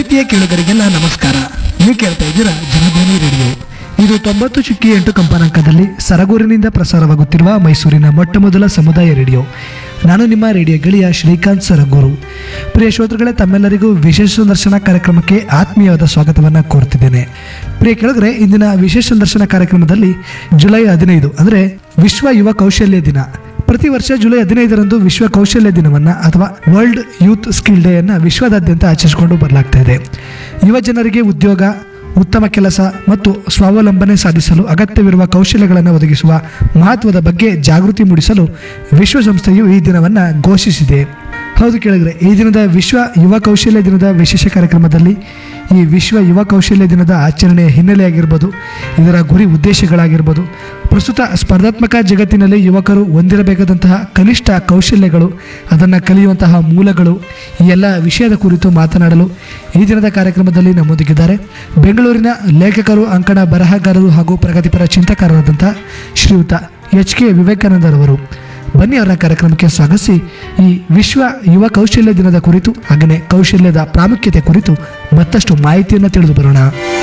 ಪ್ರೀತಿಯ ಕೇಳುಗರಿಗೆಲ್ಲ ನಮಸ್ಕಾರ. ನೀವು ಕೇಳ್ತಾ ಇದ್ದೀರಾ ಜನಧ್ವನಿ ರೇಡಿಯೋ. ಇದು 90.8 ಕಂಪನಾಂಕದಲ್ಲಿ ಸರಗೂರಿನಿಂದ ಪ್ರಸಾರವಾಗುತ್ತಿರುವ ಮೈಸೂರಿನ ಮೊಟ್ಟಮೊದಲ ಸಮುದಾಯ ರೇಡಿಯೋ. ನಾನು ನಿಮ್ಮ ರೇಡಿಯೋ ಗೆಳೆಯ ಶ್ರೀಕಾಂತ್ ಸರಗೂರು. ಪ್ರಿಯ ಶ್ರೋತೃಗಳೇ, ತಮ್ಮೆಲ್ಲರಿಗೂ ವಿಶೇಷ ಸಂದರ್ಶನ ಕಾರ್ಯಕ್ರಮಕ್ಕೆ ಆತ್ಮೀಯವಾದ ಸ್ವಾಗತವನ್ನು ಕೋರುತ್ತಿದ್ದೇನೆ. ಪ್ರಿಯ ಕೇಳುಗರೆ, ಇಂದಿನ ವಿಶೇಷ ಸಂದರ್ಶನ ಕಾರ್ಯಕ್ರಮದಲ್ಲಿ ಜುಲೈ 15 ಅಂದರೆ ವಿಶ್ವ ಯುವ ಕೌಶಲ್ಯ ದಿನ. ಪ್ರತಿ ವರ್ಷ ಜುಲೈ 15ರಂದು ವಿಶ್ವ ಕೌಶಲ್ಯ ದಿನವನ್ನು ಅಥವಾ ವರ್ಲ್ಡ್ ಯೂತ್ ಸ್ಕಿಲ್ ಡೇ ಅನ್ನು ವಿಶ್ವದಾದ್ಯಂತ ಆಚರಿಸಿಕೊಂಡು ಬರಲಾಗ್ತಾ ಇದೆ. ಯುವ ಜನರಿಗೆ ಉದ್ಯೋಗ, ಉತ್ತಮ ಕೆಲಸ ಮತ್ತು ಸ್ವಾವಲಂಬನೆ ಸಾಧಿಸಲು ಅಗತ್ಯವಿರುವ ಕೌಶಲ್ಯಗಳನ್ನು ಒದಗಿಸುವ ಮಹತ್ವದ ಬಗ್ಗೆ ಜಾಗೃತಿ ಮೂಡಿಸಲು ವಿಶ್ವಸಂಸ್ಥೆಯು ಈ ದಿನವನ್ನು ಘೋಷಿಸಿದೆ. ಹೌದು ಕೇಳಿದರೆ, ಈ ದಿನದ ವಿಶ್ವ ಯುವ ಕೌಶಲ್ಯ ದಿನದ ವಿಶೇಷ ಕಾರ್ಯಕ್ರಮದಲ್ಲಿ ಈ ವಿಶ್ವ ಯುವ ಕೌಶಲ್ಯ ದಿನದ ಆಚರಣೆಯ ಹಿನ್ನೆಲೆಯಾಗಿರ್ಬೋದು, ಇದರ ಗುರಿ ಉದ್ದೇಶಗಳಾಗಿರ್ಬೋದು, ಪ್ರಸ್ತುತ ಸ್ಪರ್ಧಾತ್ಮಕ ಜಗತ್ತಿನಲ್ಲಿ ಯುವಕರು ಹೊಂದಿರಬೇಕಾದಂತಹ ಕನಿಷ್ಠ ಕೌಶಲ್ಯಗಳು, ಅದನ್ನು ಕಲಿಯುವಂತಹ ಮೂಲಗಳು, ಈ ಎಲ್ಲ ವಿಷಯದ ಕುರಿತು ಮಾತನಾಡಲು ಈ ದಿನದ ಕಾರ್ಯಕ್ರಮದಲ್ಲಿ ನಮ್ಮೊಂದಿಗಿದ್ದಾರೆ ಬೆಂಗಳೂರಿನ ಲೇಖಕರು, ಅಂಕಣ ಬರಹಗಾರರು ಹಾಗೂ ಪ್ರಗತಿಪರ ಚಿಂತಕರಾದಂಥ ಶ್ರೀಯುತ HK ವಿವೇಕಾನಂದರವರು. ಬನ್ನಿ ಅವರ ಕಾರ್ಯಕ್ರಮಕ್ಕೆ ಸ್ವಾಗತಿಸಿ ಈ ವಿಶ್ವ ಯುವ ಕೌಶಲ್ಯ ದಿನದ ಕುರಿತು ಹಾಗೆಯೇ ಕೌಶಲ್ಯದ ಪ್ರಾಮುಖ್ಯತೆ ಕುರಿತು ಮತ್ತಷ್ಟು ಮಾಹಿತಿಯನ್ನು ತಿಳಿದು ಬರೋಣ.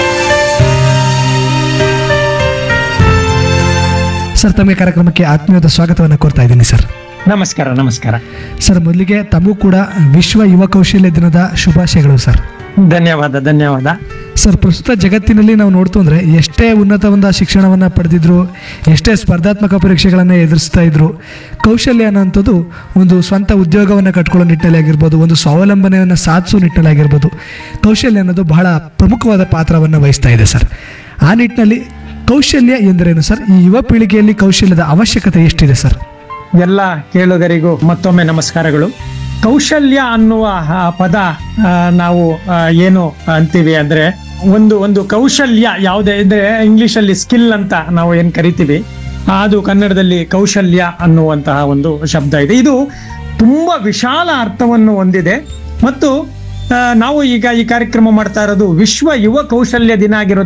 ಸರ್, ತಮಗೆ ಕಾರ್ಯಕ್ರಮಕ್ಕೆ ಆತ್ಮೀಯವಾದ ಸ್ವಾಗತವನ್ನು ಕೋರ್ತಾ ಇದ್ದೀನಿ ಸರ್. ನಮಸ್ಕಾರ. ನಮಸ್ಕಾರ ಸರ್, ಮೊದಲಿಗೆ ತಮಗೂ ಕೂಡ ವಿಶ್ವ ಯುವ ಕೌಶಲ್ಯ ದಿನದ ಶುಭಾಶಯಗಳು ಸರ್. ಧನ್ಯವಾದ. ಸರ್, ಪ್ರಸ್ತುತ ಜಗತ್ತಿನಲ್ಲಿ ನಾವು ನೋಡ್ತು ಅಂದರೆ ಎಷ್ಟೇ ಉನ್ನತ ಒಂದು ಶಿಕ್ಷಣವನ್ನು ಪಡೆದಿದ್ರು, ಎಷ್ಟೇ ಸ್ಪರ್ಧಾತ್ಮಕ ಪರೀಕ್ಷೆಗಳನ್ನು ಎದುರಿಸ್ತಾ ಇದ್ರು, ಕೌಶಲ್ಯ ಅನ್ನೋಂಥದ್ದು ಒಂದು ಸ್ವಂತ ಉದ್ಯೋಗವನ್ನು ಕಟ್ಕೊಳ್ಳೋ ನಿಟ್ಟಿನಲ್ಲಿ ಆಗಿರ್ಬೋದು, ಒಂದು ಸ್ವಾವಲಂಬನೆಯನ್ನು ಸಾಧಿಸೋ ನಿಟ್ಟಿನಲ್ಲಿ ಆಗಿರ್ಬೋದು, ಕೌಶಲ್ಯ ಅನ್ನೋದು ಬಹಳ ಪ್ರಮುಖವಾದ ಪಾತ್ರವನ್ನು ವಹಿಸ್ತಾ ಇದೆ ಸರ್. ಆ ನಿಟ್ಟಿನಲ್ಲಿ ಕೌಶಲ್ಯ ಎಂದರೇನು ಸರ್? ಈ ಯುವ ಪೀಳಿಗೆಯಲ್ಲಿ ಕೌಶಲ್ಯದ ಅವಶ್ಯಕತೆ ಎಷ್ಟಿದೆ ಸರ್? ಎಲ್ಲ ಕೇಳುಗರಿಗೂ ಮತ್ತೊಮ್ಮೆ ನಮಸ್ಕಾರಗಳು. ಕೌಶಲ್ಯ ಅನ್ನುವ ಪದ ನಾವು ಏನು ಅಂತೀವಿ ಅಂದ್ರೆ ಒಂದು ಕೌಶಲ್ಯ ಯಾವುದೇ ಅಂದ್ರೆ ಇಂಗ್ಲಿಷಲ್ಲಿ ಸ್ಕಿಲ್ ಅಂತ ನಾವು ಏನ್ ಕರಿತೀವಿ, ಅದು ಕನ್ನಡದಲ್ಲಿ ಕೌಶಲ್ಯ ಅನ್ನುವಂತಹ ಒಂದು ಶಬ್ದ ಇದೆ. ಇದು ತುಂಬಾ ವಿಶಾಲ ಅರ್ಥವನ್ನು ಹೊಂದಿದೆ ಮತ್ತು ನಾವು ಈಗ ಈ ಕಾರ್ಯಕ್ರಮ ಮಾಡ್ತಾ ಇರೋದು ವಿಶ್ವ ಯುವ ಕೌಶಲ್ಯ ದಿನ ಆಗಿರೋದು